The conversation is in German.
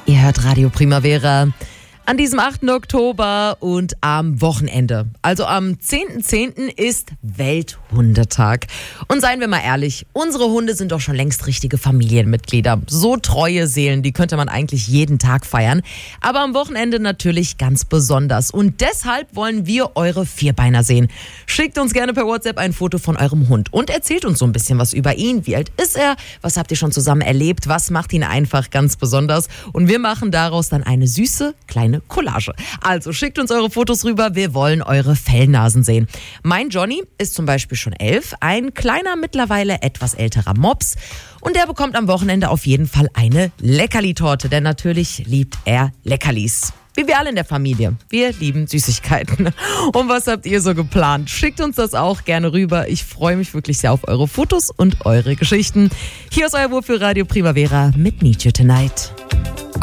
Ihr hört Radio Primavera an diesem 8. Oktober und am Wochenende. Also am 10.10. ist Welthundetag. Und seien wir mal ehrlich, unsere Hunde sind doch schon längst richtige Familienmitglieder. So treue Seelen, die könnte man eigentlich jeden Tag feiern. Aber am Wochenende natürlich ganz besonders. Und deshalb wollen wir eure Vierbeiner sehen. Schickt uns gerne per WhatsApp ein Foto von eurem Hund und erzählt uns so ein bisschen was über ihn. Wie alt ist er? Was habt ihr schon zusammen erlebt? Was macht ihn einfach ganz besonders? Und wir machen daraus dann eine süße kleine Collage. Also schickt uns eure Fotos rüber, wir wollen eure Fellnasen sehen. Mein Johnny ist zum Beispiel schon 11, ein kleiner, mittlerweile etwas älterer Mops und der bekommt am Wochenende auf jeden Fall eine Leckerli-Torte, denn natürlich liebt er Leckerlis. Wie wir alle in der Familie. Wir lieben Süßigkeiten. Und was habt ihr so geplant? Schickt uns das auch gerne rüber. Ich freue mich wirklich sehr auf eure Fotos und eure Geschichten. Hier ist euer Wurf für Radio Primavera mit Need You Tonight.